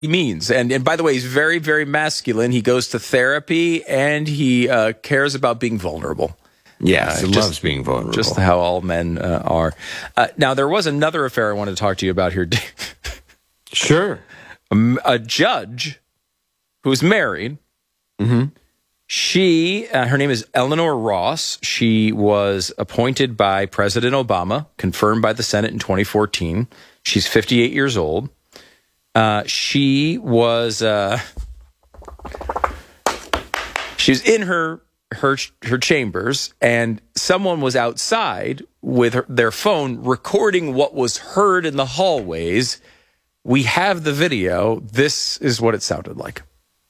means. And by the way, he's very, very masculine. He goes to therapy, and he cares about being vulnerable. Yes, he loves being vulnerable. Just how all men are. Now, there was another affair I wanted to talk to you about here. Sure. A judge who's married. Mm-hmm. Her name is Eleanor Ross. She was appointed by President Obama, confirmed by the Senate in 2014. She's 58 years old. She was in her chambers, and someone was outside with their phone recording what was heard in the hallways. We have the video. This is what it sounded like.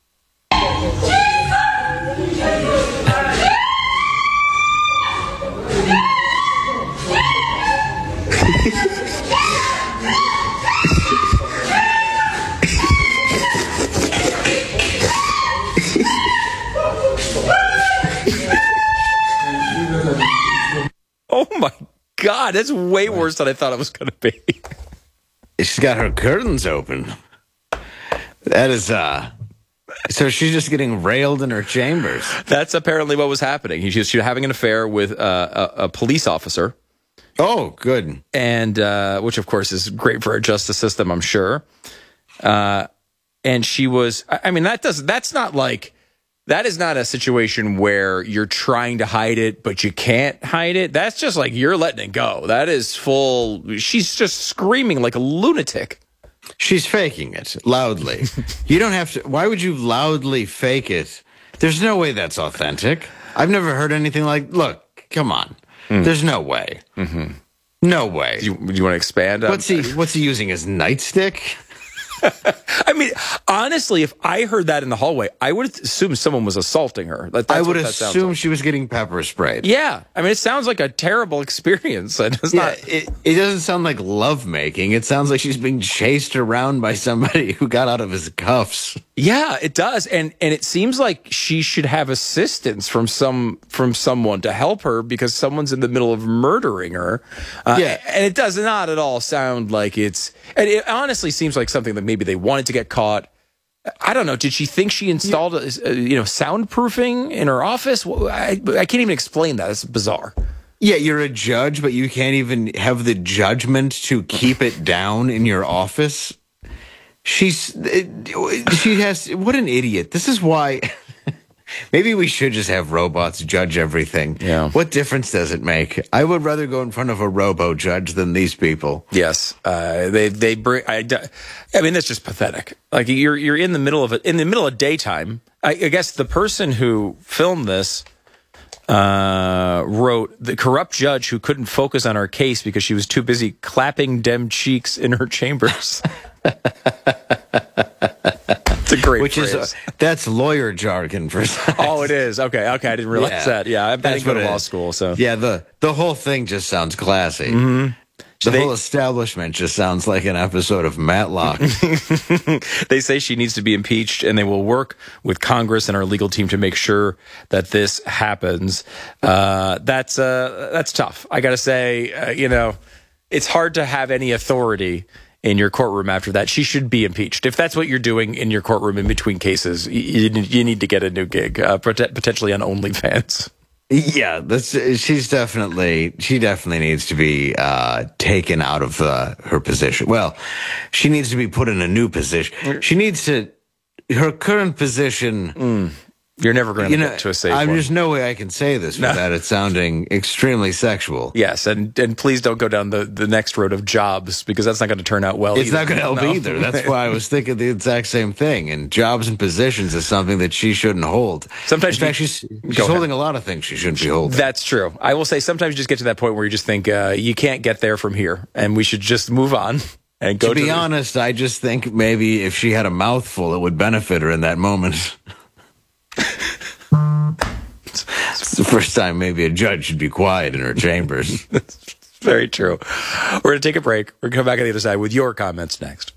Oh my God, that's way worse than I thought it was going to be. She's got her curtains open. That is, so she's just getting railed in her chambers. That's apparently what was happening. She was having an affair with a police officer. Oh, good. And which, of course, is great for our justice system, I'm sure. And she was, I mean, that's not like, that is not a situation where you're trying to hide it, but you can't hide it. That's just like you're letting it go. That is full. She's just screaming like a lunatic. She's faking it loudly. You don't have to. Why would you loudly fake it? There's no way that's authentic. I've never heard anything like, look, come on. There's no way. Mm-hmm. No way. Do you want to expand? What's he using, his nightstick? I mean, honestly, if I heard that in the hallway, I would assume someone was assaulting her. I would assume she was getting pepper sprayed. Yeah. I mean, it sounds like a terrible experience. It doesn't sound like lovemaking. It sounds like she's being chased around by somebody who got out of his cuffs. Yeah, it does. And it seems like she should have assistance from someone to help her because someone's in the middle of murdering her. And it does not at all sound like it's... And it honestly seems like something that maybe they wanted to get caught. I don't know. Did she think she installed soundproofing in her office? I can't even explain that. It's bizarre. Yeah, you're a judge, but you can't even have the judgment to keep it down in your office. She has, what an idiot. This is why maybe we should just have robots judge everything. Yeah. What difference does it make? I would rather go in front of a robo judge than these people. Yes. They bring, I mean, that's just pathetic. Like you're in the middle of it, in the middle of daytime. I guess the person who filmed this, wrote, the corrupt judge who couldn't focus on our case because she was too busy clapping dem cheeks in her chambers. It's a great phrase. That's lawyer jargon for that. Oh, it is. Okay, I didn't realize that. Yeah, I didn't go to law school, so yeah, the whole thing just sounds classy. Mm-hmm. The whole establishment just sounds like an episode of Matlock. They say she needs to be impeached, and they will work with Congress and our legal team to make sure that this happens. That's tough. I got to say, it's hard to have any authority in your courtroom after that. She should be impeached. If that's what you're doing in your courtroom in between cases, you need to get a new gig, potentially on OnlyFans. Yeah, she definitely needs to be taken out of her position. Well, she needs to be put in a new position. She needs to, her current position. You're never going to get to a safe one. There's no way I can say this without it sounding extremely sexual. Yes, and please don't go down the next road of jobs, because that's not going to turn out well. It's not going to help either. That's why I was thinking the exact same thing. And jobs and positions is something that she shouldn't hold. Sometimes, in fact, she's holding a lot of things she shouldn't be holding. That's true. I will say sometimes you just get to that point where you just think you can't get there from here, and we should just move on. And go. To be honest, I just think maybe if she had a mouthful, it would benefit her in that moment. It's the first time maybe a judge should be quiet in her chambers. That's very true. We're going to take a break. We're going to come back on the other side with your comments next.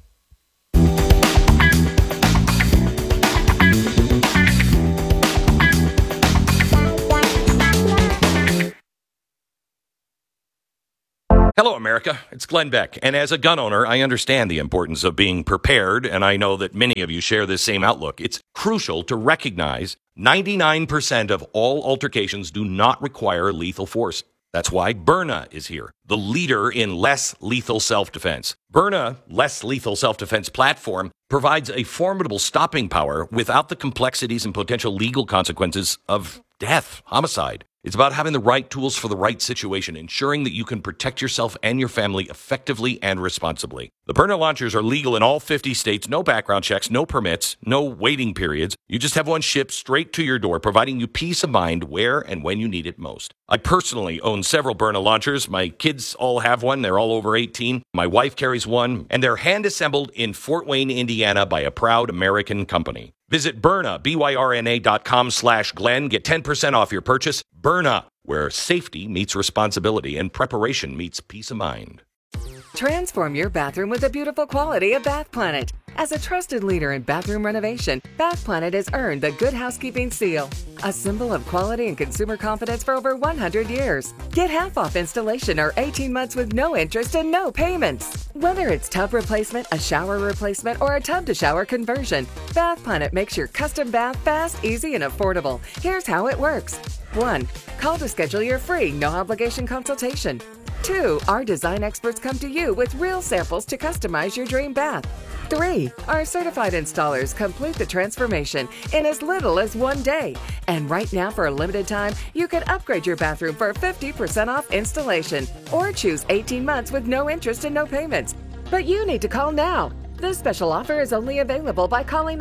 Hello, America. It's Glenn Beck. And as a gun owner, I understand the importance of being prepared, and I know that many of you share this same outlook. It's crucial to recognize 99% of all altercations do not require lethal force. That's why Byrna is here, the leader in less lethal self-defense. Byrna, less lethal self-defense platform, provides a formidable stopping power without the complexities and potential legal consequences of death, homicide. It's about having the right tools for the right situation, ensuring that you can protect yourself and your family effectively and responsibly. The Byrna launchers are legal in all 50 states, no background checks, no permits, no waiting periods. You just have one shipped straight to your door, providing you peace of mind where and when you need it most. I personally own several Byrna launchers. My kids all have one. They're all over 18. My wife carries one, and they're hand-assembled in Fort Wayne, Indiana by a proud American company. Visit Byrna, BYRNA.com/Glenn. Get 10% off your purchase. Byrna, where safety meets responsibility and preparation meets peace of mind. Transform your bathroom with the beautiful quality of Bath Planet. As a trusted leader in bathroom renovation, Bath Planet has earned the Good Housekeeping seal, a symbol of quality and consumer confidence for over 100 years. Get half off installation or 18 months with no interest and no payments. Whether it's tub replacement, a shower replacement, or a tub-to-shower conversion, Bath Planet makes your custom bath fast, easy, and affordable. Here's how it works. 1. Call to schedule your free, no-obligation consultation. 2. Our design experts come to you with real samples to customize your dream bath. 3. Our certified installers complete the transformation in as little as 1 day. And right now, for a limited time, you can upgrade your bathroom for 50% off installation or choose 18 months with no interest and no payments. But you need to call now. This special offer is only available by calling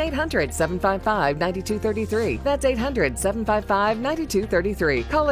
800-755-9233. That's 800-755-9233. Call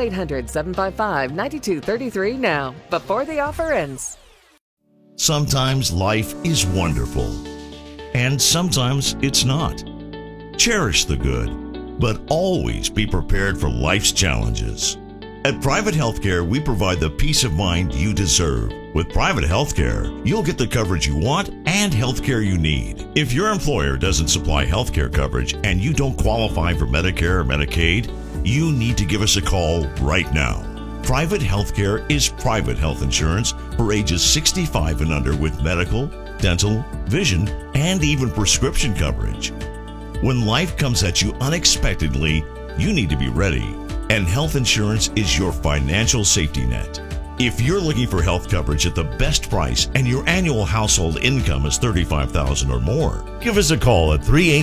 800-755-9233 now, before the offer ends. Sometimes life is wonderful, and sometimes it's not. Cherish the good, but always be prepared for life's challenges. At Private Healthcare, we provide the peace of mind you deserve. With Private Healthcare, you'll get the coverage you want and healthcare you need. If your employer doesn't supply healthcare coverage and you don't qualify for Medicare or Medicaid, you need to give us a call right now. Private Healthcare is private health insurance for ages 65 and under with medical, dental, vision, and even prescription coverage. When life comes at you unexpectedly, you need to be ready, and health insurance is your financial safety net. If you're looking for health coverage at the best price and your annual household income is $35,000 or more, give us a call at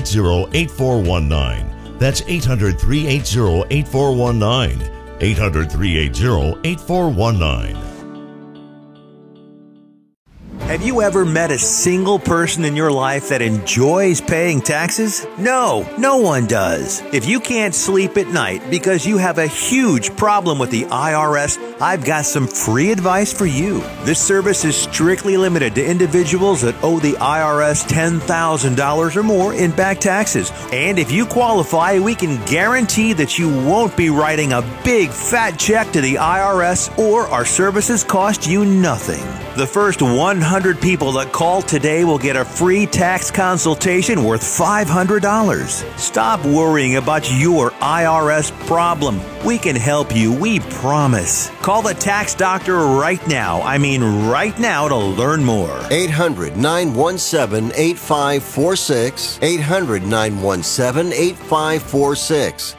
380-8419. That's 800-380-8419. 800-380-8419. Have you ever met a single person in your life that enjoys paying taxes? No, no one does. If you can't sleep at night because you have a huge problem with the IRS, I've got some free advice for you. This service is strictly limited to individuals that owe the IRS $10,000 or more in back taxes. And if you qualify, we can guarantee that you won't be writing a big fat check to the IRS, or our services cost you nothing. The first 100 people that call today will get a free tax consultation worth $500. Stop worrying about your IRS problem. We can help you, we promise. Call the tax doctor right now. I mean right now, to learn more. 800-917-8546. 800-917-8546.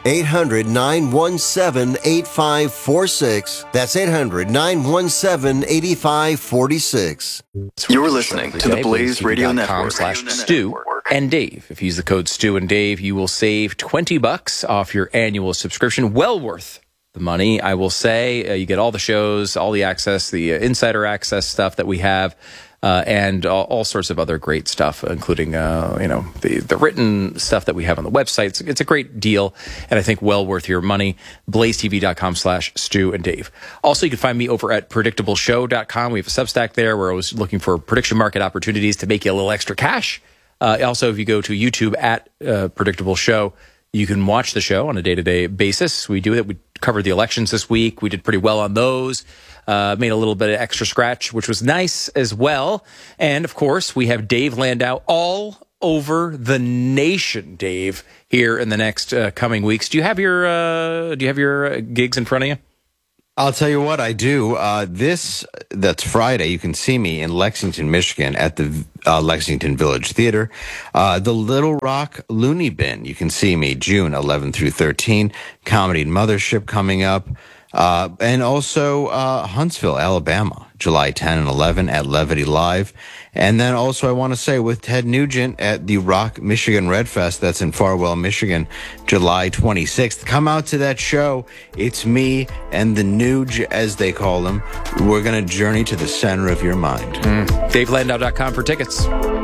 800-917-8546. That's 800-917-8546. You're listening to the Blaze Radio Network. /Stu and Dave. If you use the code Stu and Dave, you will save $20 off your annual subscription. Well worth the money, I will say. You get all the shows, all the access, the insider access stuff that we have, and all sorts of other great stuff, including the written stuff that we have on the website. It's a great deal, and I think well worth your money. BlazeTV.com/Stu and Dave. Also, you can find me over at PredictableShow.com. We have a Substack there where I was looking for prediction market opportunities to make you a little extra cash. Also, if you go to YouTube at Predictable Show, you can watch the show on a day-to-day basis. We do it. We covered the elections this week. We did pretty well on those. Made a little bit of extra scratch, which was nice as well. And, of course, we have Dave Landau all over the nation, Dave, here in the next coming weeks. Do you have your gigs in front of you? I'll tell you what I do. That's Friday. You can see me in Lexington, Michigan at the Lexington Village Theater. The Little Rock Looney Bin. You can see me June 11 through 13. Comedy Mothership coming up. And also Huntsville, Alabama, July 10 and 11 at Levity Live. And then also I want to say with Ted Nugent at the Rock Michigan Red Fest, that's in Farwell, Michigan, July 26th. Come out to that show. It's me and the Nuge, as they call them. We're going to journey to the center of your mind. DaveLandau.com for tickets.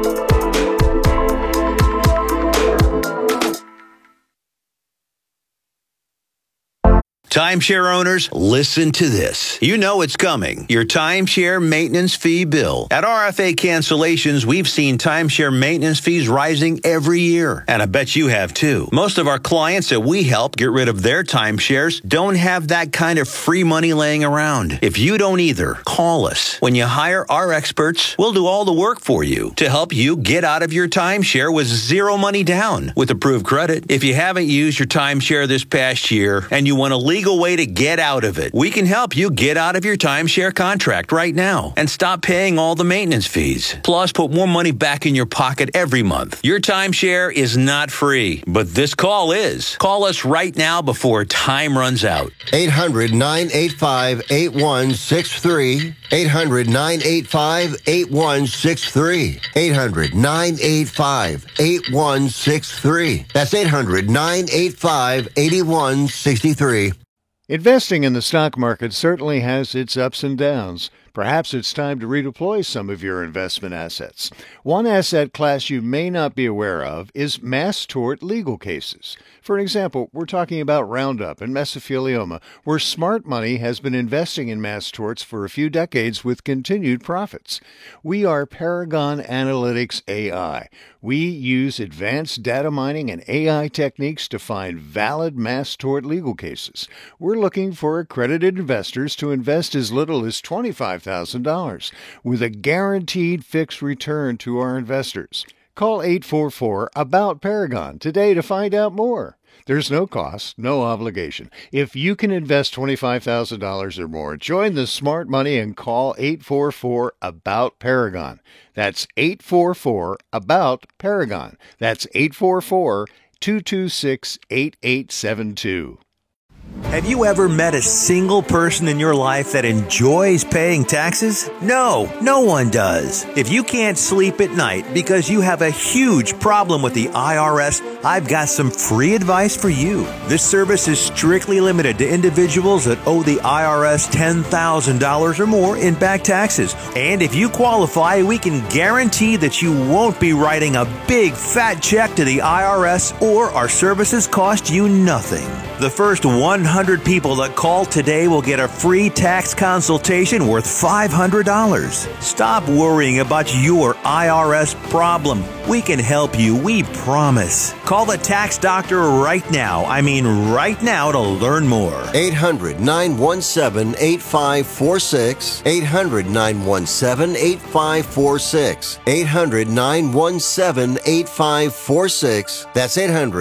Timeshare owners, listen to this. You know it's coming. Your timeshare maintenance fee bill. At RFA Cancellations, we've seen timeshare maintenance fees rising every year. And I bet you have too. Most of our clients that we help get rid of their timeshares don't have that kind of free money laying around. If you don't either, call us. When you hire our experts, we'll do all the work for you to help you get out of your timeshare with zero money down with approved credit. If you haven't used your timeshare this past year and you want a legal way to get out of it, we can help you get out of your timeshare contract right now and stop paying all the maintenance fees. Plus, put more money back in your pocket every month. Your timeshare is not free, but this call is. Call us right now before time runs out. 800-985-8163. 800-985-8163. 800-985-8163. That's 800-985-8163. Investing in the stock market certainly has its ups and downs. Perhaps it's time to redeploy some of your investment assets. One asset class you may not be aware of is mass tort legal cases. For example, we're talking about Roundup and mesothelioma, where smart money has been investing in mass torts for a few decades with continued profits. We are Paragon Analytics AI. We use advanced data mining and AI techniques to find valid mass tort legal cases. We're looking for accredited investors to invest as little as $25,000 with a guaranteed fixed return to our investors. Call 844-ABOUT-PARAGON today to find out more. There's no cost, no obligation. If you can invest $25,000 or more, join the smart money and call 844-ABOUT-PARAGON. That's 844-ABOUT-PARAGON. That's 844-226-8872. Have you ever met a single person in your life that enjoys paying taxes? No, no one does. If you can't sleep at night because you have a huge problem with the IRS, I've got some free advice for you. This service is strictly limited to individuals that owe the IRS $10,000 or more in back taxes. And if you qualify, we can guarantee that you won't be writing a big fat check to the IRS, or our services cost you nothing. The first 100 people that call today will get a free tax consultation worth $500. Stop worrying about your IRS problem. We can help you, we promise. Call the tax doctor right now. I mean right now to learn more. 800-917-8546. 800-917-8546. 800-917-8546. That's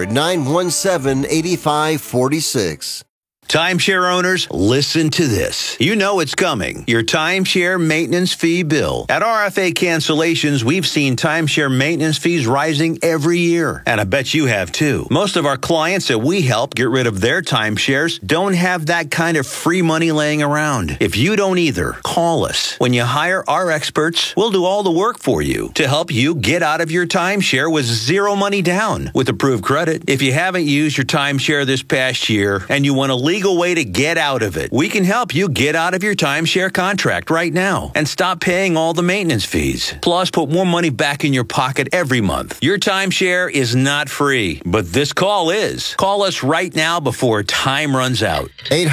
800-917-8546. Timeshare owners, listen to this. You know it's coming. Your timeshare maintenance fee bill. At RFA Cancellations, we've seen timeshare maintenance fees rising every year. And I bet you have too. Most of our clients that we help get rid of their timeshares don't have that kind of free money laying around. If you don't either, call us. When you hire our experts, we'll do all the work for you to help you get out of your timeshare with zero money down with approved credit. If you haven't used your timeshare this past year and you want to legal way to get out of it, we can help you get out of your timeshare contract right now and stop paying all the maintenance fees. Plus, put more money back in your pocket every month. Your timeshare is not free, but this call is. Call us right now before time runs out.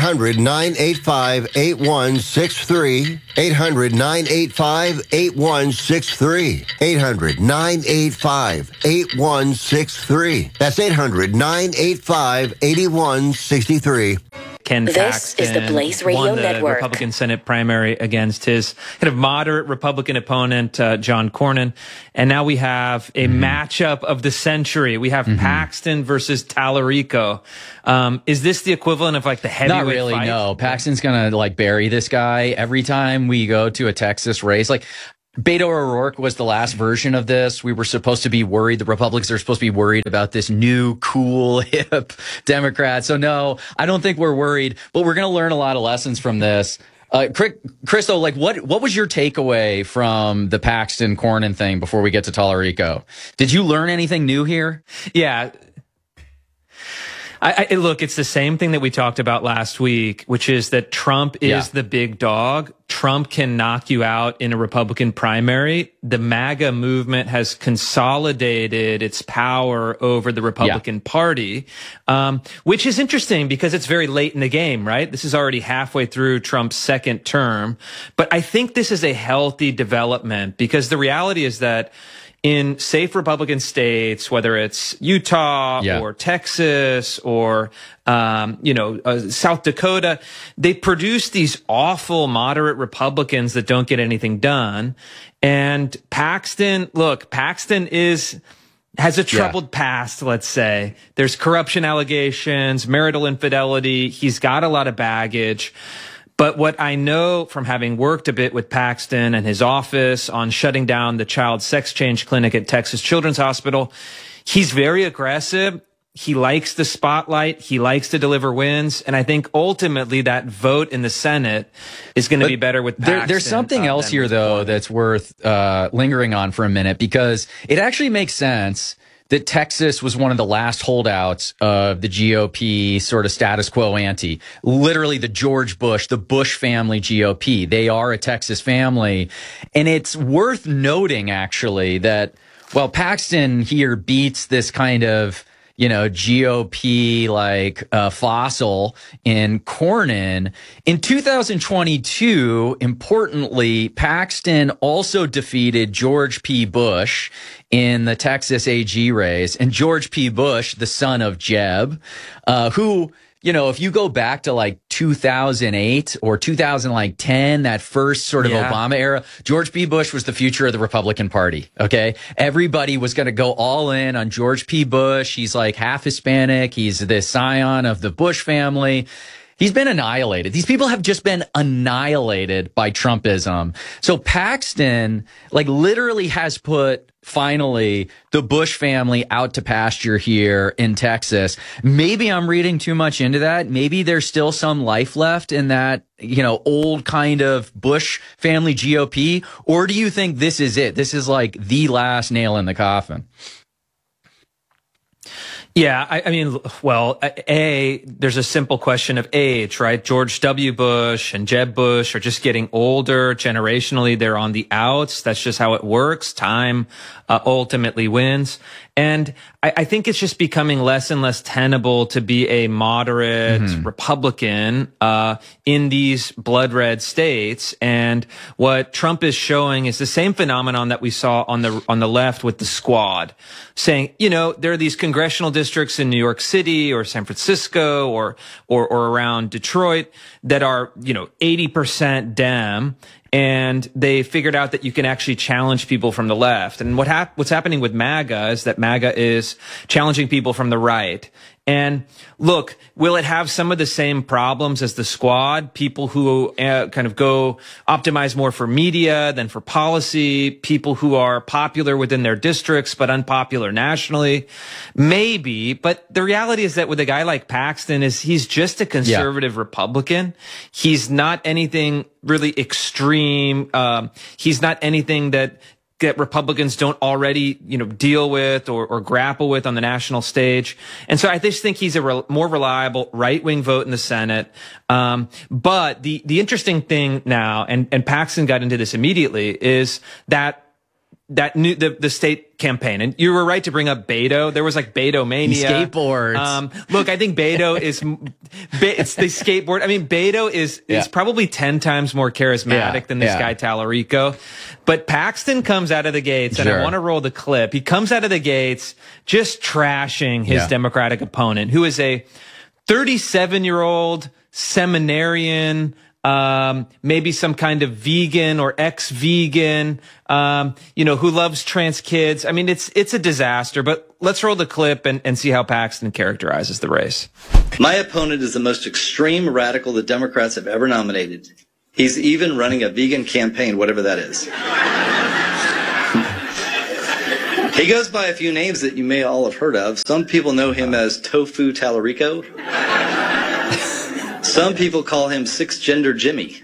800-985-8163. 800-985-8163. 800-985-8163. That's 800-985-8163. Ken Paxton is the Blaze Radio won the Network. Republican Senate primary against his kind of moderate Republican opponent, John Cornyn. And now we have a matchup of the century. We have Paxton versus Tallarico. Is this the equivalent of like the heavyweight Not really, fight? no. Paxton's going to like bury this guy every time we go to a Texas race. Like, Beto O'Rourke was the last version of this. We were supposed to be worried. The Republicans are supposed to be worried about this new, cool, hip Democrat. So no, I don't think we're worried, but we're going to learn a lot of lessons from this. Crystal, like what was your takeaway from the Paxton Cornyn thing before we get to Tallarico? Did you learn anything new here? Yeah. Look, it's the same thing that we talked about last week, which is that Trump is the big dog. Trump can knock you out in a Republican primary. The MAGA movement has consolidated its power over the Republican Party, which is interesting because it's very late in the game, right? This is already halfway through Trump's second term. But I think this is a healthy development because the reality is that in safe Republican states, whether it's Utah or Texas or, South Dakota, they produce these awful moderate Republicans that don't get anything done. And Paxton has a troubled past, let's say. There's corruption allegations, marital infidelity. He's got a lot of baggage. But what I know from having worked a bit with Paxton and his office on shutting down the child sex change clinic at Texas Children's Hospital, he's very aggressive. He likes the spotlight. He likes to deliver wins. And I think ultimately that vote in the Senate is going to be better with Paxton. There's something else here, though, that's worth lingering on for a minute, because it actually makes sense that Texas was one of the last holdouts of the GOP sort of status quo ante. Literally the George Bush, the Bush family GOP. They are a Texas family. And it's worth noting, actually, that, well, Paxton here beats this kind of, GOP fossil in Cornyn. In 2022, importantly, Paxton also defeated George P. Bush in the Texas AG race. And George P. Bush, the son of Jeb, who, if you go back to 2008 or 2010, that first sort of Obama era, George P. Bush was the future of the Republican Party. Okay. Everybody was going to go all in on George P. Bush. He's like half Hispanic. He's the scion of the Bush family. He's been annihilated. These people have just been annihilated by Trumpism. So Paxton, literally has put, finally, the Bush family out to pasture here in Texas. Maybe I'm reading too much into that. Maybe there's still some life left in that, old kind of Bush family GOP. Or do you think this is it? This is the last nail in the coffin? Yeah, there's a simple question of age, right? George W. Bush and Jeb Bush are just getting older. Generationally, they're on the outs. That's just how it works. Time ultimately wins. And I think it's just becoming less and less tenable to be a moderate Republican in these blood red states. And what Trump is showing is the same phenomenon that we saw on the left with the Squad, saying, there are these congressional districts in New York City or San Francisco or around Detroit that are 80% Dem. And they figured out that you can actually challenge people from the left. And what's happening with MAGA is that MAGA is challenging people from the right. And look, will it have some of the same problems as the Squad? People who kind of go optimize more for media than for policy, people who are popular within their districts but unpopular nationally? Maybe, but the reality is that with a guy like Paxton, he's just a conservative Republican. He's not anything really extreme. He's not anything that Republicans don't already, deal with or grapple with on the national stage. And so I just think he's a more reliable right-wing vote in the Senate. But the interesting thing now, and Paxton got into this immediately, is that the state campaign. And you were right to bring up Beto. There was Beto mania. Skateboards. Look, I think Beto it's the skateboard. I mean, Beto is probably 10 times more charismatic than this guy Tallarico. But Paxton comes out of the gates, and I want to roll the clip. He comes out of the gates just trashing his Democratic opponent, who is a 37-year-old seminarian, maybe some kind of vegan or ex-vegan, who loves trans kids. I mean, it's a disaster, but let's roll the clip and see how Paxton characterizes the race. My opponent is the most extreme radical the Democrats have ever nominated. He's even running a vegan campaign, whatever that is. He goes by a few names that you may all have heard of. Some people know him as Tofu Tallarico. Some people call him Six-Gender Jimmy.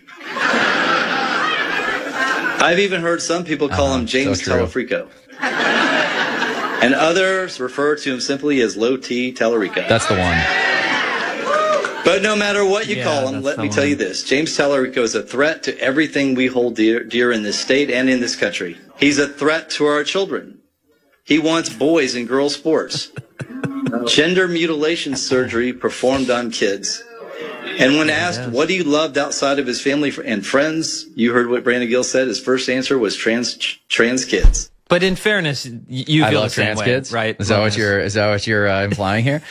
I've even heard some people call him James Tallarico. And others refer to him simply as Low T Tallarico. That's the one. But no matter what you call him, let me tell you this. James Tallarico is a threat to everything we hold dear in this state and in this country. He's a threat to our children. He wants boys and girls sports, gender mutilation surgery performed on kids. And when asked what he loved outside of his family and friends, you heard what Brandon Gill said. His first answer was trans kids. But in fairness, you feel the same trans way, kids, right? Is that what you're implying here?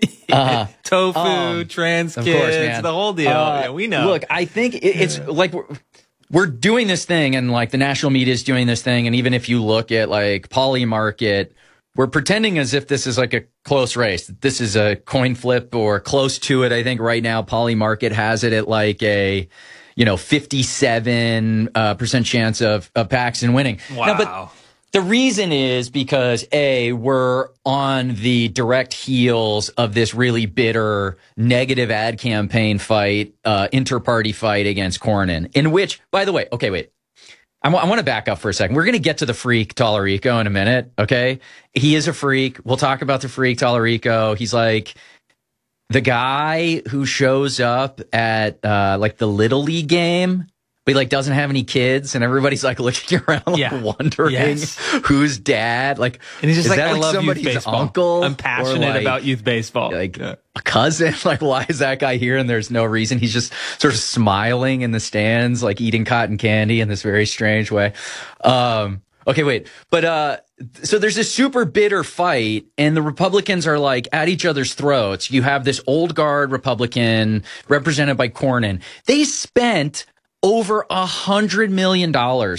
Tofu, trans kids, course, man. The whole deal. Yeah, we know. Look, I think it's like we're doing this thing, and like the national media is doing this thing, and even if you look at like Polymarket, we're pretending as if this is like a close race. This is a coin flip or close to it. I think right now Polymarket has it at like a 57% chance of Paxton winning. Wow. Now, but the reason is because we're on the direct heels of this really bitter negative ad campaign fight, inter-party fight against Cornyn, in which, by the way, okay, wait. I want to back up for a second. We're going to get to the freak Tallarico in a minute, okay? He is a freak. We'll talk about the freak Tallarico. He's like the guy who shows up at like the Little League game, but he like doesn't have any kids, and everybody's like looking around like wondering who's dad. Like, and he's just is like, that I like love somebody's youth baseball. uncle? I'm passionate about youth baseball. Like a cousin? Like, why is that guy here? And there's no reason. He's just sort of smiling in the stands, like eating cotton candy in this very strange way. Okay, wait. But so there's this super bitter fight, and the Republicans are like at each other's throats. You have this old guard Republican represented by Cornyn. They spent over $100 million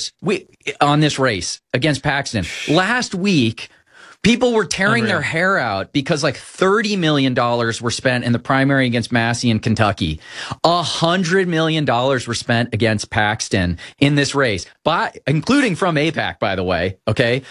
on this race against Paxton. Last week, people were tearing their hair out because like $30 million were spent in the primary against Massey in Kentucky. $100 million were spent against Paxton in this race, including from AIPAC, by the way. Okay.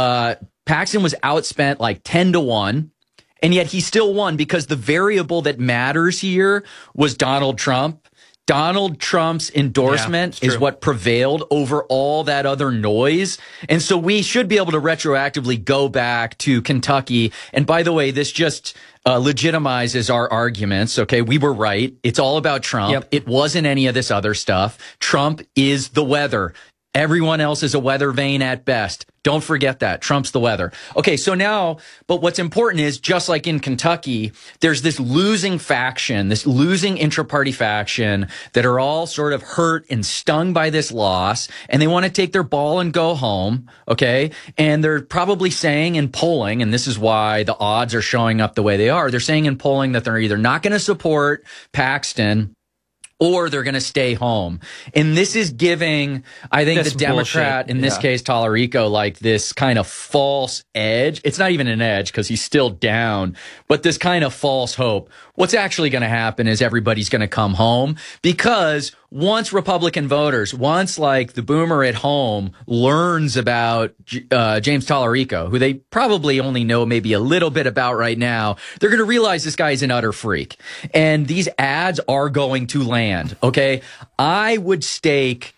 Paxton was outspent like 10-1. And yet he still won because the variable that matters here was Donald Trump. Donald Trump's endorsement is what prevailed over all that other noise. And so we should be able to retroactively go back to Kentucky. And by the way, this just legitimizes our arguments. Okay, we were right. It's all about Trump. Yep. It wasn't any of this other stuff. Trump is the weather. Everyone else is a weather vane at best. Don't forget that. Trump's the weather. Okay, so now, but what's important is, just like in Kentucky, there's this losing faction, this losing intra-party faction that are all sort of hurt and stung by this loss, and they want to take their ball and go home, okay? And they're probably saying in polling, and this is why the odds are showing up the way they are, they're saying in polling that they're either not going to support Paxton or they're going to stay home. And this is giving, I think, the Democrat, in this case, Tallarico, like this kind of false edge. It's not even an edge because he's still down, but this kind of false hope. What's actually going to happen is everybody's going to come home, because once Republican voters, once like the boomer at home learns about James Tallarico, who they probably only know maybe a little bit about right now, they're going to realize this guy is an utter freak. And these ads are going to land, okay? I would stake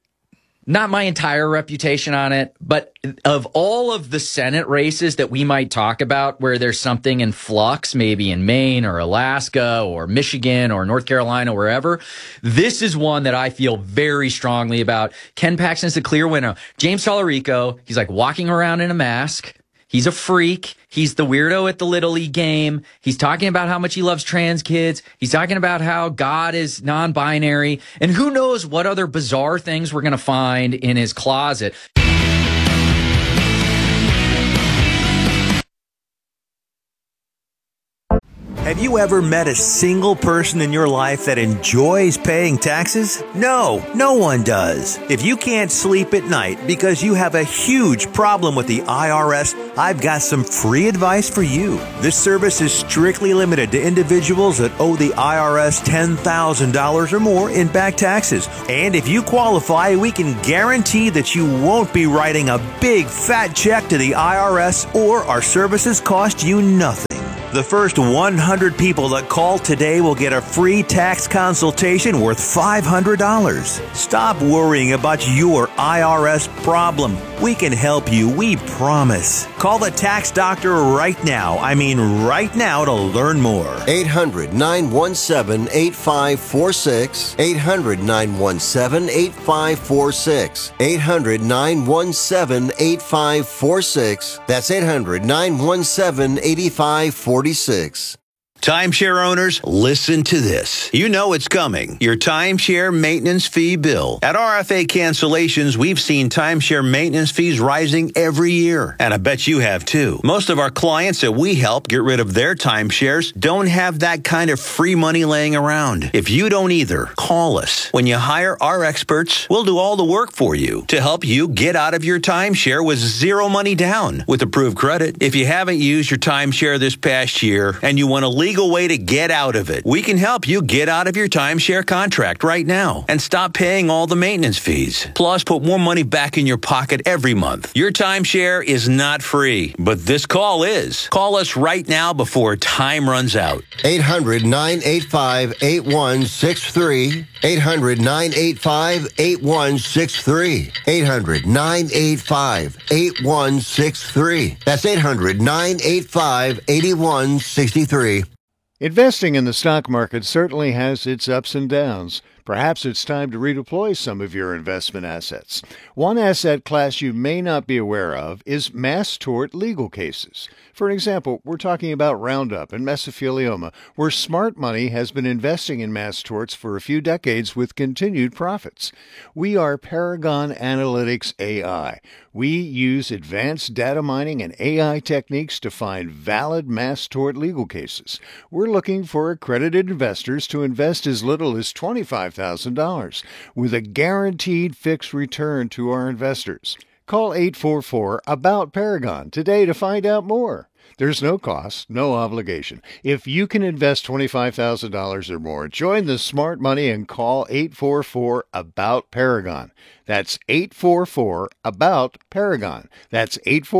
not my entire reputation on it, but of all of the Senate races that we might talk about where there's something in flux, maybe in Maine or Alaska or Michigan or North Carolina, wherever, this is one that I feel very strongly about. Ken Paxton's the clear winner. James Tallarico, he's like walking around in a mask. He's a freak. He's the weirdo at the Little League game. He's talking about how much he loves trans kids. He's talking about how God is non-binary. And who knows what other bizarre things we're going to find in his closet. Have you ever met a single person in your life that enjoys paying taxes? No, no one does. If you can't sleep at night because you have a huge problem with the IRS, I've got some free advice for you. This service is strictly limited to individuals that owe the IRS $10,000 or more in back taxes. And if you qualify, we can guarantee that you won't be writing a big fat check to the IRS, or our services cost you nothing. The first 100 people that call today will get a free tax consultation worth $500. Stop worrying about your IRS problem. We can help you, we promise. Call the tax doctor right now. I mean right now, to learn more. 800-917-8546. 800-917-8546. 800-917-8546. That's 800-917-8546. Timeshare owners, listen to this. You know it's coming. Your timeshare maintenance fee bill. At RFA Cancellations, we've seen timeshare maintenance fees rising every year. And I bet you have too. Most of our clients that we help get rid of their timeshares don't have that kind of free money laying around. If you don't either, call us. When you hire our experts, we'll do all the work for you to help you get out of your timeshare with zero money down with approved credit. If you haven't used your timeshare this past year and you want a legal way to get out of it, we can help you get out of your timeshare contract right now and stop paying all the maintenance fees. Plus, put more money back in your pocket every month. Your timeshare is not free, but this call is. Call us right now before time runs out. 800-985-8163. 800-985-8163. 800-985-8163. That's 800-985-8163. Investing in the stock market certainly has its ups and downs. Perhaps it's time to redeploy some of your investment assets. One asset class you may not be aware of is mass tort legal cases. For example, we're talking about Roundup and mesothelioma, where smart money has been investing in mass torts for a few decades with continued profits. We are Paragon Analytics AI. We use advanced data mining and AI techniques to find valid mass tort legal cases. We're looking for accredited investors to invest as little as $25,000 with a guaranteed fixed return to our investors. Call 844-ABOUT-PARAGON today to find out more. There's no cost, no obligation. If you can invest $25,000 or more, join the smart money and call 844-ABOUT-PARAGON. That's 844-ABOUT-PARAGON. That's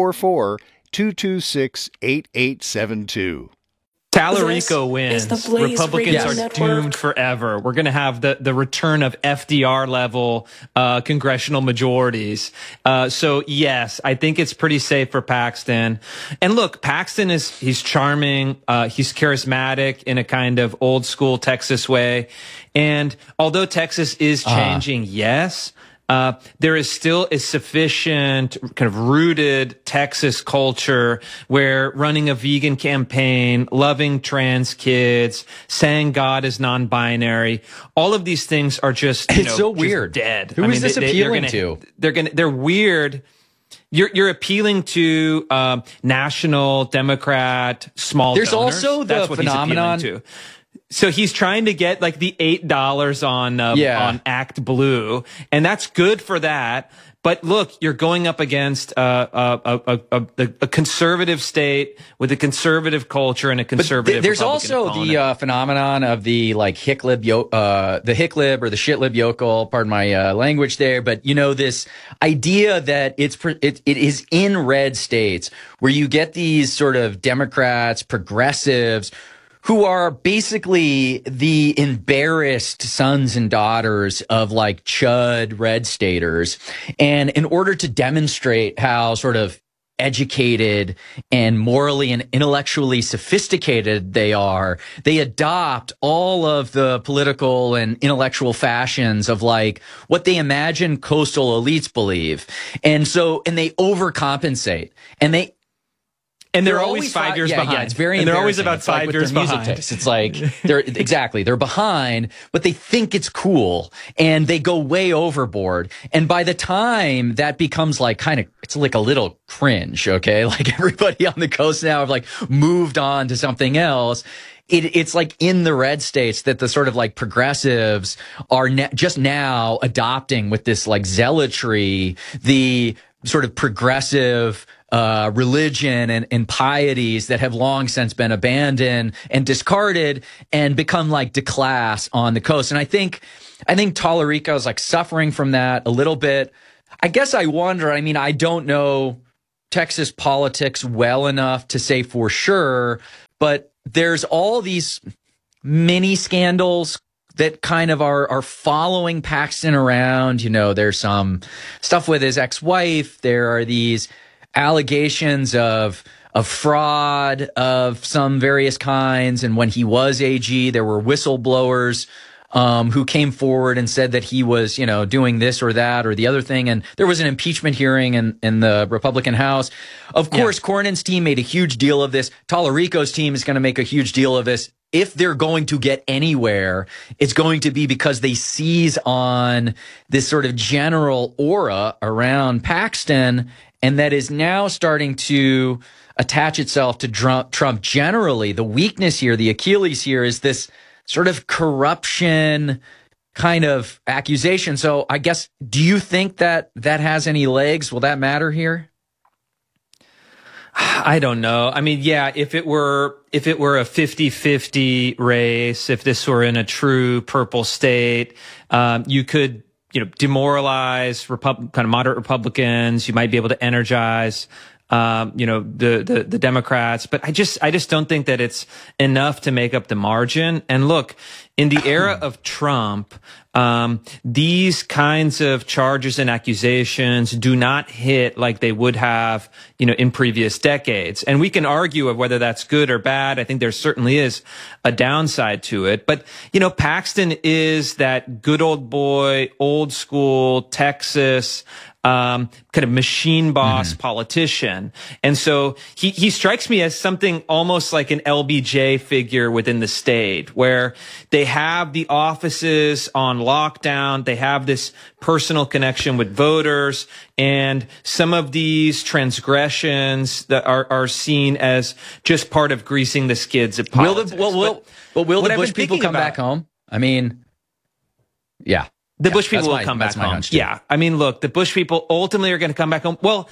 844-226-8872. Tallarico wins. Republicans are doomed forever. We're going to have the return of FDR level congressional majorities. So yes, I think it's pretty safe for Paxton. And look, Paxton he's charming. He's charismatic in a kind of old school Texas way. And although Texas is changing, yes, there is still a sufficient kind of rooted Texas culture where running a vegan campaign, loving trans kids, saying God is non-binary, all of these things are just, it's so weird. Dead. Who is this appealing to? They're weird. You're appealing to national Democrat small There's donors. also the That's what phenomenon. He's appealing to. So he's trying to get like the $8 on Act Blue, and that's good for that. But look, you're going up against a conservative state with a conservative culture and a conservative. There's Republican also opponent. the phenomenon of the like the hicklib or the shitlib yokel. Pardon my language there, but you know this idea that it is in red states where you get these sort of Democrats, progressives, who are basically the embarrassed sons and daughters of like chud red staters. And in order to demonstrate how sort of educated and morally and intellectually sophisticated they are, they adopt all of the political and intellectual fashions of like what they imagine coastal elites believe. And they overcompensate, and And they're always 5 years behind. Yeah, it's very and they're always about it's 5 like years behind. It's like they're behind, but they think it's cool and they go way overboard. And by the time that becomes like it's like a little cringe, okay? Like everybody on the coast now have like moved on to something else. It's like in the red states that the sort of like progressives are just now adopting with this like zealotry, the sort of progressive religion and pieties that have long since been abandoned and discarded and become like declass on the coast. And I think Tallarico is like suffering from that a little bit. I guess I wonder, I mean, I don't know Texas politics well enough to say for sure, but there's all these mini scandals that kind of are following Paxton around. You know, there's some stuff with his ex-wife. There are these allegations of fraud of some various kinds. And when he was AG, there were whistleblowers who came forward and said that he was, you know, doing this or that or the other thing. And there was an impeachment hearing in the Republican House. Of course, Cornyn's team made a huge deal of this. Tallarico's team is going to make a huge deal of this. If they're going to get anywhere, it's going to be because they seize on this sort of general aura around Paxton, and that is now starting to attach itself to Trump generally. The weakness here, the Achilles here, is this sort of corruption kind of accusation. So I guess, do you think that has any legs? Will that matter here? I don't know. I mean, yeah, if it were a 50-50 race, if this were in a true purple state, you could, you know, demoralize kind of moderate Republicans. You might be able to energize, you know, the Democrats. But I just don't think that it's enough to make up the margin. And look, in the era of Trump, these kinds of charges and accusations do not hit like they would have, you know, in previous decades. And we can argue of whether that's good or bad. I think there certainly is a downside to it. But, you know, Paxton is that good old boy, old school Texas, kind of machine boss politician. And so he strikes me as something almost like an LBJ figure within the state, where they have the offices on lockdown. They have this personal connection with voters, and some of these transgressions that are seen as just part of greasing the skids of politics. Will the Bush people come back home? I mean, yeah. The Bush people will come back home. Yeah. I mean, look, the Bush people ultimately are going to come back home. Well,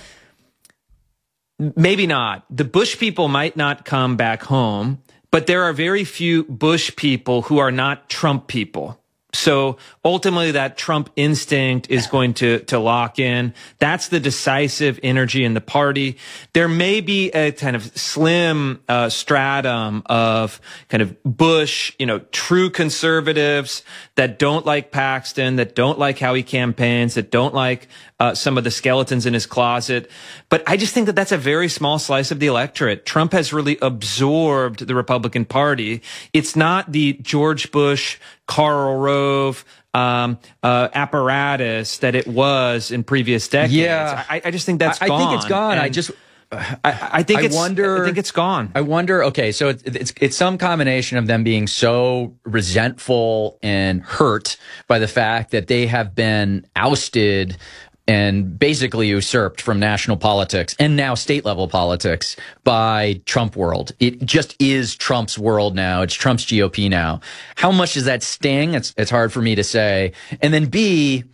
maybe not. The Bush people might not come back home, but there are very few Bush people who are not Trump people. So ultimately that Trump instinct is going to lock in. That's the decisive energy in the party. There may be a kind of slim stratum of kind of Bush, you know, true conservatives that don't like Paxton, that don't like how he campaigns, that don't like some of the skeletons in his closet. But I just think that that's a very small slice of the electorate. Trump has really absorbed the Republican Party. It's not the George Bush, Karl Rove apparatus that it was in previous decades. Yeah. I just think that's gone. I think it's gone. I think it's gone. I wonder, okay, so it's some combination of them being so resentful and hurt by the fact that they have been ousted and basically usurped from national politics and now state level politics by Trump world. It just is Trump's world now. It's Trump's GOP now. How much does that sting? It's hard for me to say. And then B,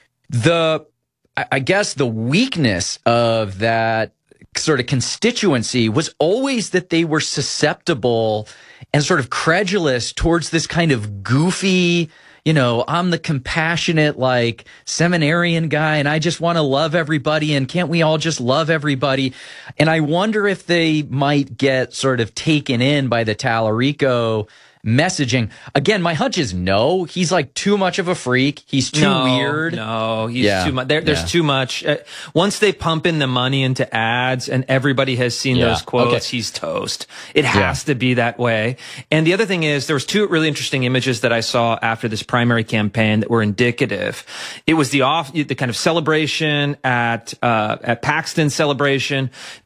I guess the weakness of that sort of constituency was always that they were susceptible and sort of credulous towards this kind of goofy, you know, I'm the compassionate, like, seminarian guy, and I just want to love everybody, and can't we all just love everybody? And I wonder if they might get sort of taken in by the Tallarico messaging. Again, my hunch is no. He's like too much of a freak. He's too weird. No, he's too much. There's too much. Once they pump in the money into ads and everybody has seen those quotes, he's toast. It has to be that way. And the other thing is, there was two really interesting images that I saw after this primary campaign that were indicative. It was the kind of celebration at Paxton's celebration.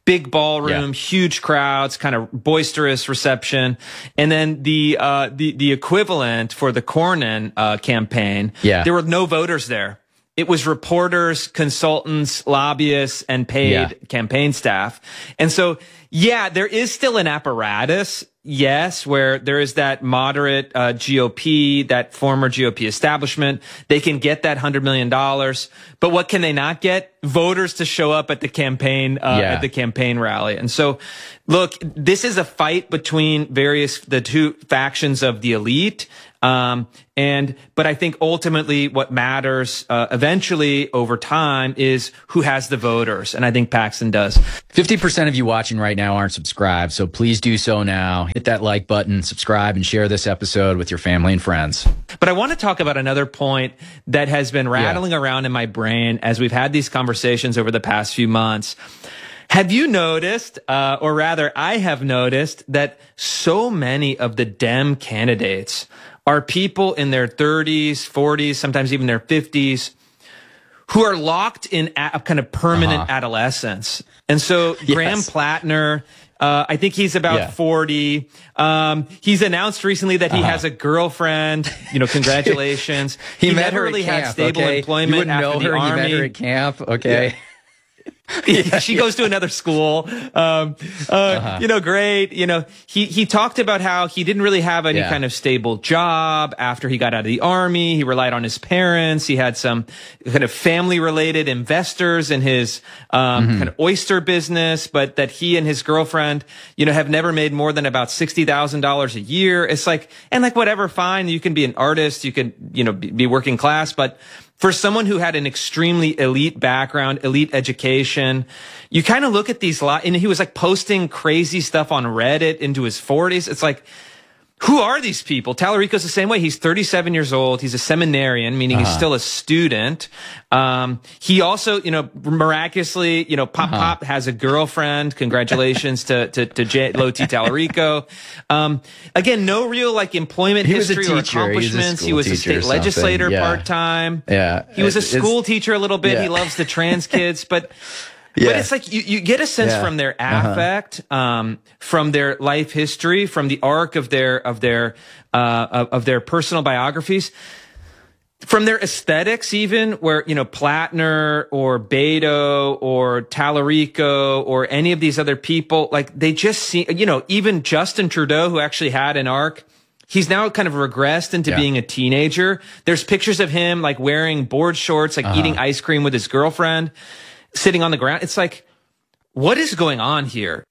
big ballroom, huge crowds, kind of boisterous reception. And then the equivalent for the Cornyn campaign, there were no voters there. It was reporters, consultants, lobbyists, and paid campaign staff. And so, there is still an apparatus, where there is that moderate GOP, that former GOP establishment. They can get that $100 million. But what can they not get? Voters to show up at the campaign rally. And so, look, this is a fight between the two factions of the elite. But I think ultimately what matters, eventually over time is who has the voters. And I think Paxton does. 50% of you watching right now aren't subscribed. So please do so now. Hit that like button, subscribe, and share this episode with your family and friends. But I want to talk about another point that has been rattling around in my brain as we've had these conversations over the past few months. Have you noticed, or rather I have noticed, that so many of the Dem candidates are people in their 30s, 40s, sometimes even their 50s, who are locked in a kind of permanent adolescence. And so Graham Plattner, I think he's about 40. He's announced recently that he has a girlfriend. Congratulations. he met her really at camp, had stable employment you wouldn't after know the her, Army. You met her at camp, okay. She goes to another school. Great. He talked about how he didn't really have any kind of stable job after he got out of the Army. He relied on his parents. He had some kind of family related investors in his, kind of oyster business, but that he and his girlfriend, have never made more than about $60,000 a year. It's like, whatever, fine. You can be an artist. You can, be working class, but for someone who had an extremely elite background, elite education, you kind of look at these and he was like posting crazy stuff on Reddit into his 40s. It's like, who are these people? Tallarico's the same way. He's 37 years old. He's a seminarian, meaning he's still a student. He also, miraculously, Pop has a girlfriend. Congratulations to Loti Tallarico. Again, no real employment history or accomplishments. He was a state legislator part-time. Yeah. He was a school teacher a little bit. He loves the trans kids, but it's like you get a sense from their affect, from their life history, from the arc of their personal biographies, from their aesthetics, even where Plattner or Beto or Tallarico or any of these other people, they just seem, even Justin Trudeau, who actually had an arc. He's now kind of regressed into being a teenager. There's pictures of him wearing board shorts, eating ice cream with his girlfriend, sitting on the ground. It's like, what is going on here?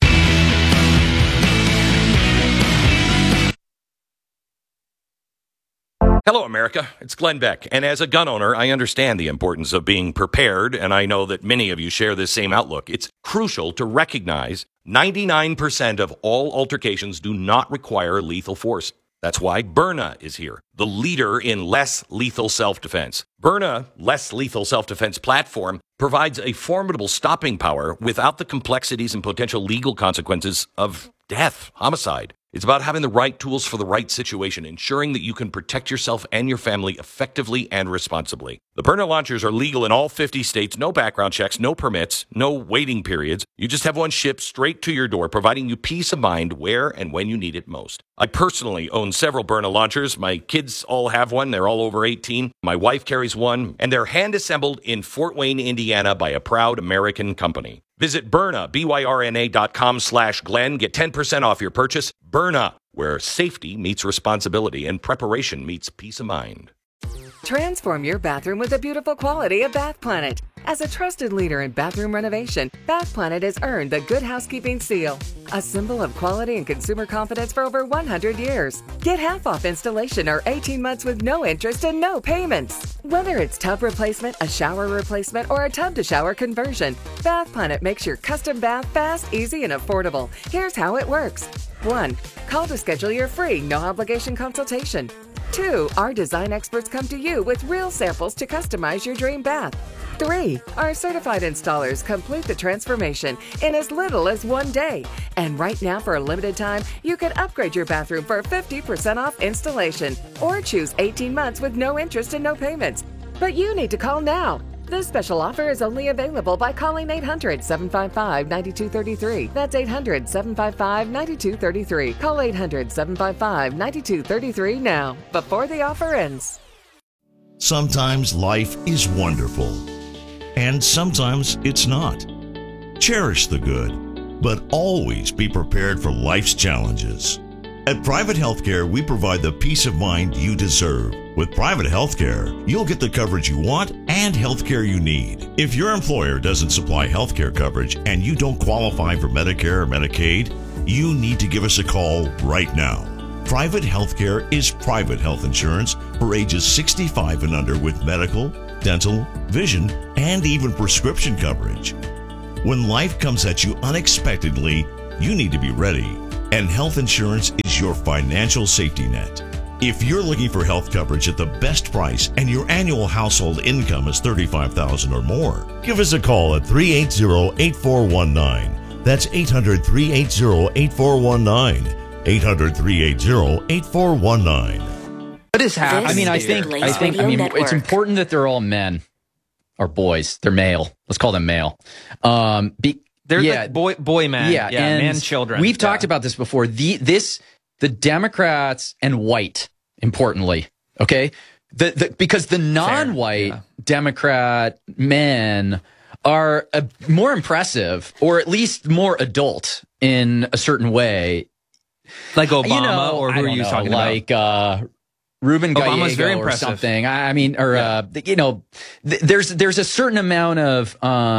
Hello, America. It's Glenn Beck. And as a gun owner, I understand the importance of being prepared, and I know that many of you share this same outlook. It's crucial to recognize 99% of all altercations do not require lethal force. That's why Byrna is here, the leader in less lethal self-defense. Byrna, less lethal self-defense platform, provides a formidable stopping power without the complexities and potential legal consequences of death, homicide. It's about having the right tools for the right situation, ensuring that you can protect yourself and your family effectively and responsibly. The Byrna launchers are legal in all 50 states, no background checks, no permits, no waiting periods. You just have one shipped straight to your door, providing you peace of mind where and when you need it most. I personally own several Byrna launchers. My kids all have one. They're all over 18. My wife carries one, and they're hand-assembled in Fort Wayne, Indiana by a proud American company. Visit Byrna, BYRNA.com/Glenn. Get 10% off your purchase. Byrna, where safety meets responsibility and preparation meets peace of mind. Transform your bathroom with the beautiful quality of Bath Planet. As a trusted leader in bathroom renovation, Bath Planet has earned the Good Housekeeping seal, a symbol of quality and consumer confidence for over 100 years. Get half off installation or 18 months with no interest and no payments. Whether it's tub replacement, a shower replacement, or a tub-to-shower conversion, Bath Planet makes your custom bath fast, easy, and affordable. Here's how it works. 1. Call to schedule your free, no-obligation consultation. 2. Our design experts come to you with real samples to customize your dream bath. 3. Our certified installers complete the transformation in as little as 1 day. And right now, for a limited time, you can upgrade your bathroom for 50% off installation or choose 18 months with no interest and no payments. But you need to call now. This special offer is only available by calling 800-755-9233. That's 800-755-9233. Call 800-755-9233 now, before the offer ends. Sometimes life is wonderful, and sometimes it's not. Cherish the good, but always be prepared for life's challenges. At Private Healthcare, we provide the peace of mind you deserve. With Private Healthcare, you'll get the coverage you want and healthcare you need. If your employer doesn't supply healthcare coverage and you don't qualify for Medicare or Medicaid, you need to give us a call right now. Private Healthcare is private health insurance for ages 65 and under with medical, dental, vision, and even prescription coverage. When life comes at you unexpectedly, you need to be ready. And health insurance is your financial safety net. If you're looking for health coverage at the best price and your annual household income is $35,000 or more, give us a call at 380-8419. That's 800-380-8419. 800-380-8419. What is happening? I mean, I think it's important that they're all men or boys. They're male. Let's call them male. They're like boy man. Yeah, and man children. We've talked about this before. The Democrats and white, importantly, okay? Because the non-white Democrat men are more impressive, or at least more adult in a certain way. Like Obama, or who are you talking about? Like Ruben Obama's very Gallego or impressive. something. I mean, or there's a certain amount of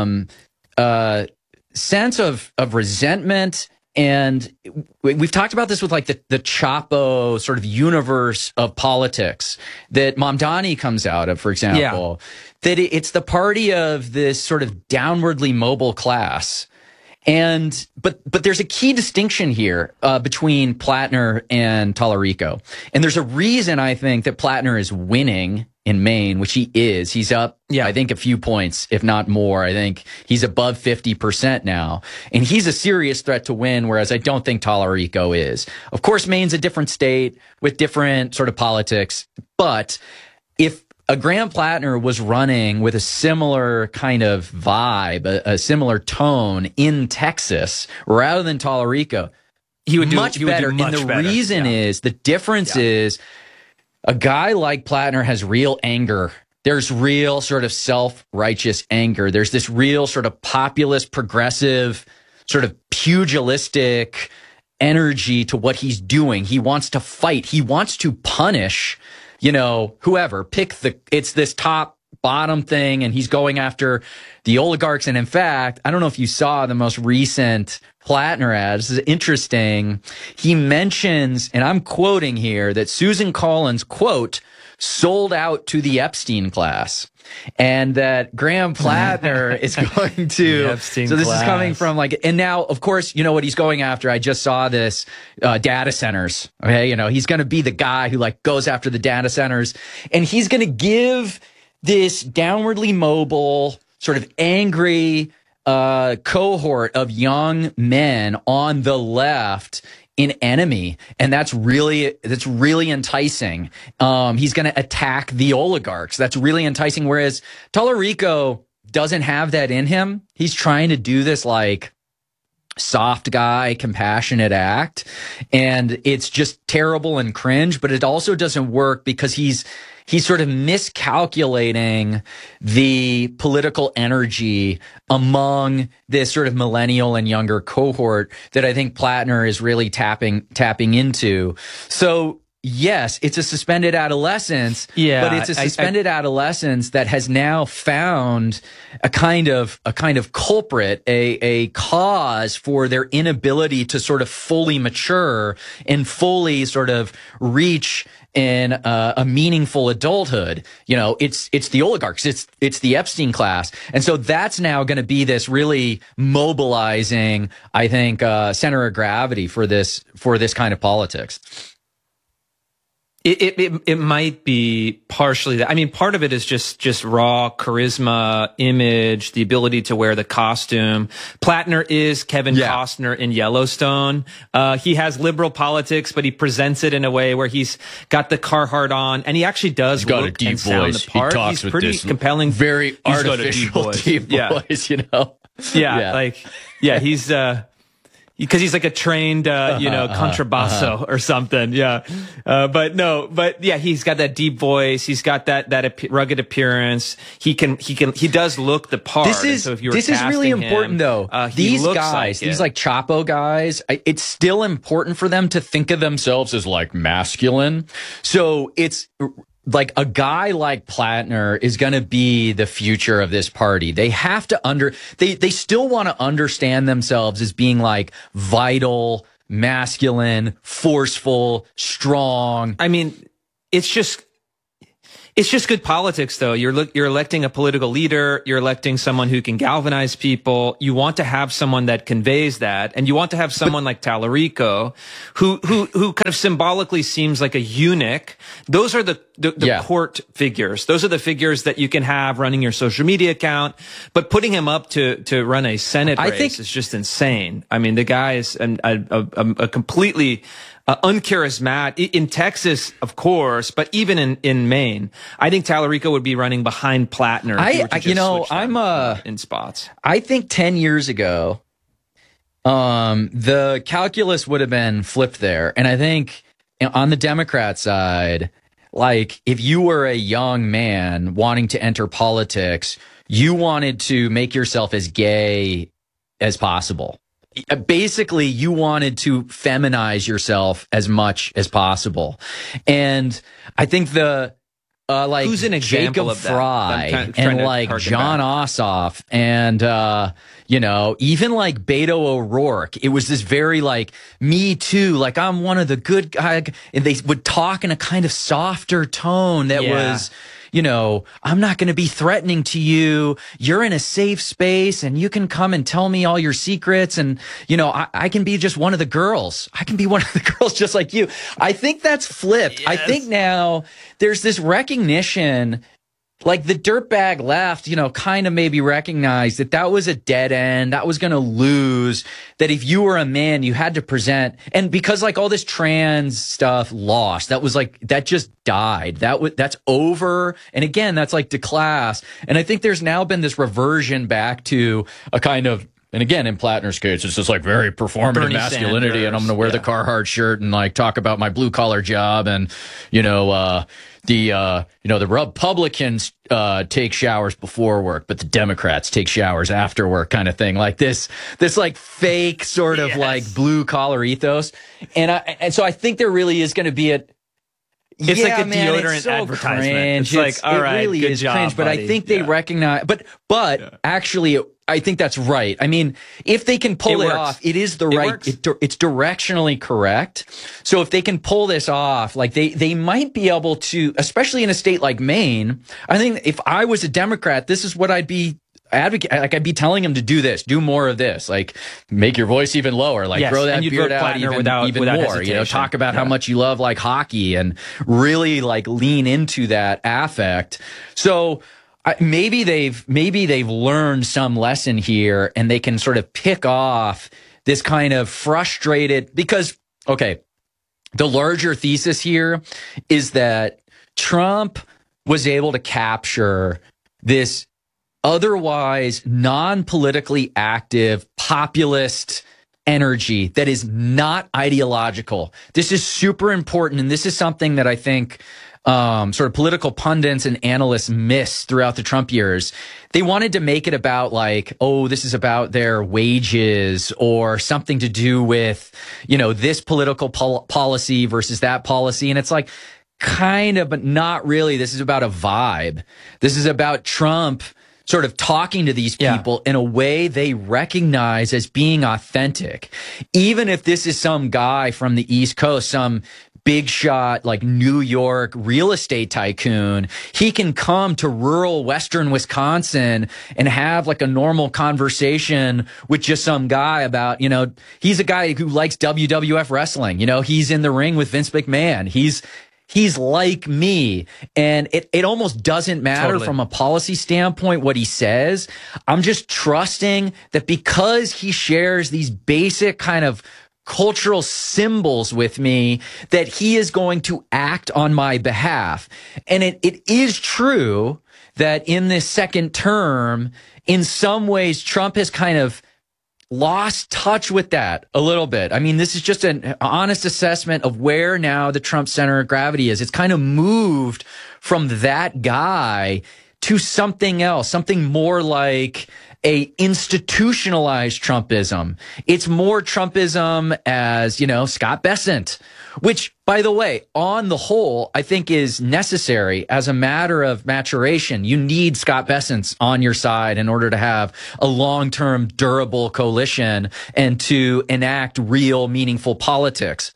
sense of resentment, and we've talked about this with like the Chapo sort of universe of politics that Mamdani comes out of, for example. That it's the party of this sort of downwardly mobile class. And but there's a key distinction here between Plattner and Tallarico, and there's a reason I think that Plattner is winning in Maine, which he is. He's up, I think, a few points, if not more. I think he's above 50% now, and he's a serious threat to win, whereas I don't think Tallarico is. Of course, Maine's a different state with different sort of politics, but if a Graham Plattner was running with a similar kind of vibe, a similar tone in Texas, rather than Tallarico, he would do much better. And the reason is, the difference is, a guy like Plattner has real anger. There's real sort of self-righteous anger. There's this real sort of populist, progressive, sort of pugilistic energy to what he's doing. He wants to fight. He wants to punish, whoever. It's this top bottom thing, and he's going after the oligarchs. And in fact, I don't know if you saw the most recent Plattner ad. This is interesting. He mentions, and I'm quoting here, that Susan Collins, quote, sold out to the Epstein class. And that Graham Plattner is going to, so this is coming from and now, of course, you know what he's going after. I just saw this, data centers. Okay. He's going to be the guy who goes after the data centers, and he's going to give this downwardly mobile, sort of angry, cohort of young men on the left an enemy, and that's really enticing. He's going to attack the oligarchs. That's really enticing. Whereas Tallarico doesn't have that in him. He's trying to do this soft guy, compassionate act, and it's just terrible and cringe. But it also doesn't work because he's sort of miscalculating the political energy among this sort of millennial and younger cohort that I think Plattner is really tapping into. So yes, it's a suspended adolescence, but it's a suspended adolescence that has now found a kind of culprit, a cause for their inability to sort of fully mature and fully sort of reach in a meaningful adulthood. It's the oligarchs, it's the Epstein class. And so that's now going to be this really mobilizing, I think, center of gravity for this kind of politics. It might be partially that. I mean, part of it is just raw charisma, image, the ability to wear the costume. Plattner is Kevin Costner in Yellowstone. He has liberal politics, but he presents it in a way where he's got the Carhartt on, and he actually does got look a deep and sound voice. the part. He talks He's with pretty this compelling, very artificial deep voice, you know. He's because he's like a trained, contrabasso or something. But he's got that deep voice. He's got that rugged appearance. He does look the part. This is really important though. These guys, these like Chapo guys, it's still important for them to think of themselves as like masculine. So it's like a guy like Plattner is going to be the future of this party. They have to they still want to understand themselves as being like vital, masculine, forceful, strong. I mean, it's just good politics, though. You're electing a political leader. You're electing someone who can galvanize people. You want to have someone that conveys that, and you want to have someone like Tallarico, who kind of symbolically seems like a eunuch. Those are the court figures. Those are the figures that you can have running your social media account. But putting him up to run a Senate race is just insane. I mean, the guy is a completely uncharismatic in Texas, of course, but even in Maine, I think Tallarico would be running behind Plattner. In spots. I think 10 years ago, the calculus would have been flipped there, and I think on the Democrat side, like if you were a young man wanting to enter politics, you wanted to make yourself as gay as possible. Basically, you wanted to feminize yourself as much as possible. And I think who's an example Jacob of that? Fry and like John Ossoff and, even like Beto O'Rourke, it was this very like, me too, like I'm one of the good guys. And they would talk in a kind of softer tone that was, I'm not going to be threatening to you. You're in a safe space and you can come and tell me all your secrets. And, I can be just one of the girls. I can be one of the girls just like you. I think that's flipped. Yes. I think now there's this recognition, like the dirtbag left, kind of maybe recognized that was a dead end. That was going to lose. That if you were a man, you had to present. And because like all this trans stuff lost, that just died. That's over. And again, that's like declass. And I think there's now been this reversion back to a kind of, and again, in Plattner's case, it's just like very performative Bernie masculinity. Sanders, and I'm going to wear the Carhartt shirt and like talk about my blue collar job. And, the Republicans take showers before work, but the Democrats take showers after work, kind of thing. Like this like fake sort of like blue collar ethos. And so I think there really is going to be like a deodorant advertisement. Cringe. It's like, all right, it really good is job, cringe, but buddy. I think they recognize. But actually, I think that's right. I mean, if they can pull it off, it is the right. It's directionally correct. So if they can pull this off, like they might be able to, especially in a state like Maine. I think if I was a Democrat, this is what I'd be advocate. Like I'd be telling them to do this, do more of this, like make your voice even lower, like grow that beard out even more. Hesitation. Talk about how much you love like hockey and really like lean into that affect. So. Maybe they've learned some lesson here and they can sort of pick off this kind of frustrated, because, okay, the larger thesis here is that Trump was able to capture this otherwise non-politically active populist energy that is not ideological. This is super important. And this is something that I think sort of political pundits and analysts miss throughout the Trump years. They wanted to make it about like, oh, this is about their wages or something to do with, this political policy versus that policy. And it's like, kind of, but not really. This is about a vibe. This is about Trump sort of talking to these people in a way they recognize as being authentic. Even if this is some guy from the East Coast, some big shot, like New York real estate tycoon, he can come to rural Western Wisconsin and have like a normal conversation with just some guy about, he's a guy who likes WWF wrestling. He's in the ring with Vince McMahon. he's like me. And it almost doesn't matter from a policy standpoint what he says. I'm just trusting that because he shares these basic kind of cultural symbols with me, that he is going to act on my behalf. And it is true that in this second term, in some ways, Trump has kind of lost touch with that a little bit. I mean, this is just an honest assessment of where now the Trump center of gravity is. It's kind of moved from that guy to something else, something more like a institutionalized Trumpism. It's more Trumpism as, Scott Bessent, which, by the way, on the whole, I think is necessary as a matter of maturation. You need Scott Bessent on your side in order to have a long-term, durable coalition and to enact real, meaningful politics.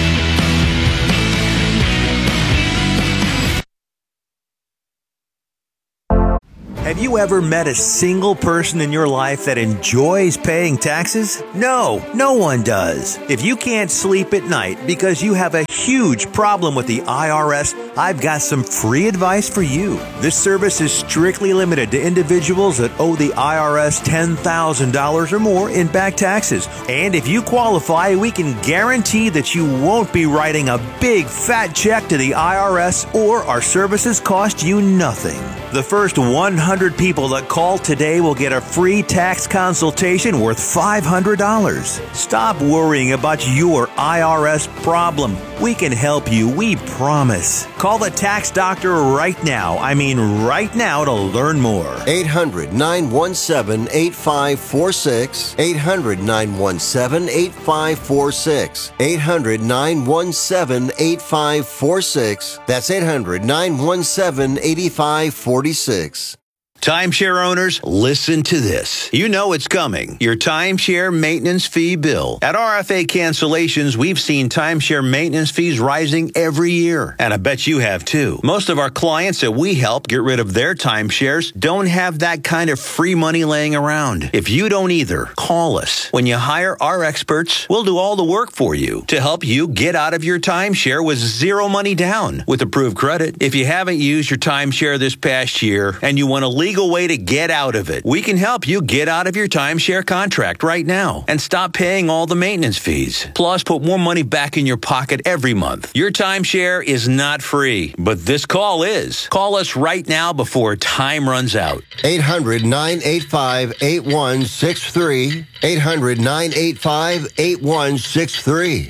Have you ever met a single person in your life that enjoys paying taxes? No, no one does. If you can't sleep at night because you have a huge problem with the IRS, I've got some free advice for you. This service is strictly limited to individuals that owe the IRS $10,000 or more in back taxes. And if you qualify, we can guarantee that you won't be writing a big fat check to the IRS, or our services cost you nothing. The first 100 people that call today will get a free tax consultation worth $500. Stop worrying about your IRS problem. We can help you, we promise. Call the tax doctor right now. I mean right now, to learn more. 800-917-8546. 800-917-8546. 800-917-8546. That's 800-917-8546. Timeshare owners, listen to this. You know it's coming. Your timeshare maintenance fee bill. At RFA Cancellations, we've seen timeshare maintenance fees rising every year. And I bet you have too. Most of our clients that we help get rid of their timeshares don't have that kind of free money laying around. If you don't either, call us. When you hire our experts, we'll do all the work for you to help you get out of your timeshare with zero money down with approved credit. If you haven't used your timeshare this past year and you want to legal way to get out of it, we can help you get out of your timeshare contract right now and stop paying all the maintenance fees. Plus, put more money back in your pocket every month. Your timeshare is not free, but this call is. Call us right now before time runs out. 800-985-8163. 800-985-8163.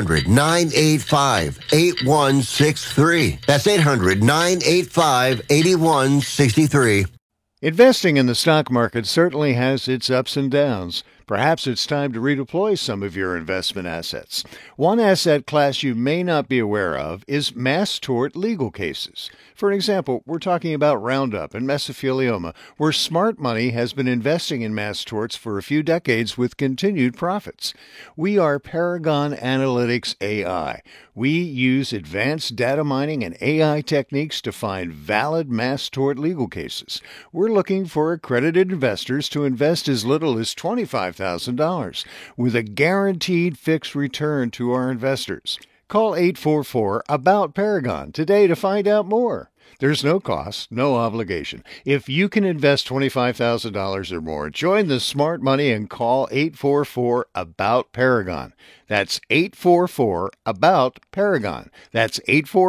800-985-8163. That's 800-985-8163. Investing in the stock market certainly has its ups and downs. Perhaps it's time to redeploy some of your investment assets. One asset class you may not be aware of is mass tort legal cases. For example, we're talking about Roundup and mesothelioma, where smart money has been investing in mass torts for a few decades with continued profits. We are Paragon Analytics AI. We use advanced data mining and AI techniques to find valid mass tort legal cases. We're looking for accredited investors to invest as little as $25,000 with a guaranteed fixed return to our investors. Call 844-ABOUT-PARAGON today to find out more. There's no cost, no obligation. If you can invest $25,000 or more, join the smart money and call 844-ABOUT-PARAGON. That's 844-ABOUT-PARAGON. That's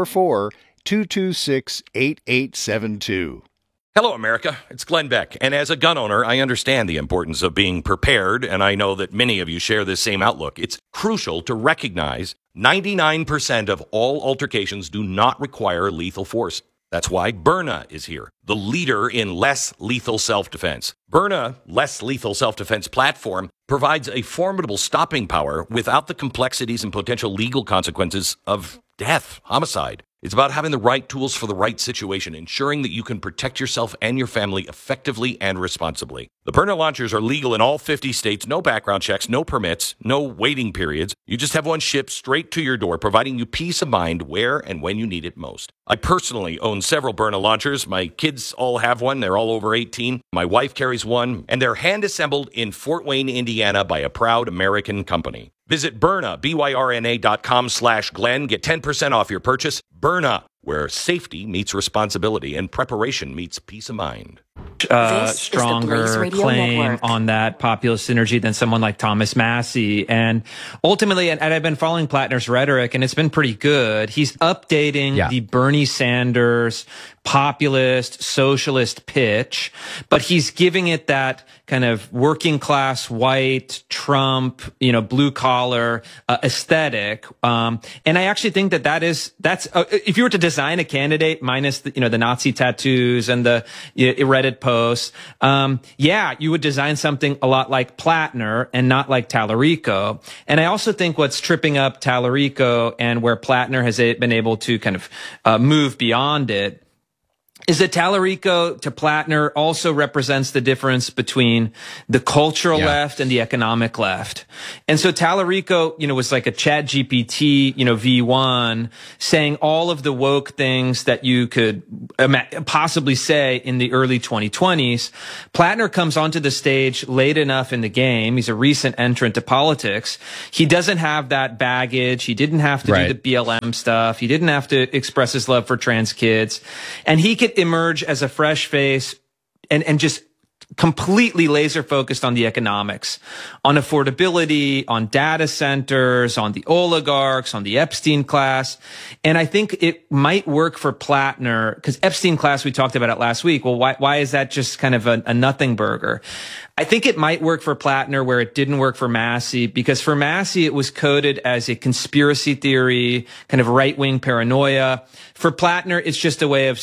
844-226-8872. Hello, America. It's Glenn Beck. And as a gun owner, I understand the importance of being prepared, and I know that many of you share this same outlook. It's crucial to recognize 99% of all altercations do not require lethal force. That's why Byrna is here, the leader in less lethal self-defense. Byrna, less lethal self-defense platform, provides a formidable stopping power without the complexities and potential legal consequences of death, homicide. It's about having the right tools for the right situation, ensuring that you can protect yourself and your family effectively and responsibly. The Byrna launchers are legal in all 50 states, no background checks, no permits, no waiting periods. You just have one shipped straight to your door, providing you peace of mind where and when you need it most. I personally own several Byrna launchers. My kids all have one. They're all over 18. My wife carries one, and they're hand-assembled in Fort Wayne, Indiana by a proud American company. Visit Byrna, BYRNA.com/Glenn. Get 10% off your purchase. Byrna, where safety meets responsibility and preparation meets peace of mind. Stronger claim Network on that populist synergy than someone like Thomas Massie. And ultimately, and I've been following Plattner's rhetoric, and it's been pretty good. He's updating the Bernie Sanders populist, socialist pitch, but he's giving it that kind of working class, white, Trump, blue collar aesthetic. And I actually think that's if you were to design a candidate minus the Nazi tattoos and the Reddit posts, you would design something a lot like Plattner and not like Tallarico. And I also think what's tripping up Tallarico and where Plattner has been able to kind of move beyond it is that Tallarico to Plattner also represents the difference between the cultural left and the economic left. And so Tallarico, was like a ChatGPT, V1 saying all of the woke things that you could possibly say in the early 2020s. Plattner comes onto the stage late enough in the game. He's a recent entrant to politics. He doesn't have that baggage. He didn't have to do the BLM stuff. He didn't have to express his love for trans kids. And he could emerge as a fresh face and just completely laser focused on the economics, on affordability, on data centers, on the oligarchs, on the Epstein class. And I think it might work for Plattner because Epstein class, we talked about it last week. Well, why is that just kind of a nothing burger? I think it might work for Plattner where it didn't work for Massie, because for Massie, it was coded as a conspiracy theory, kind of right-wing paranoia. For Plattner, it's just a way of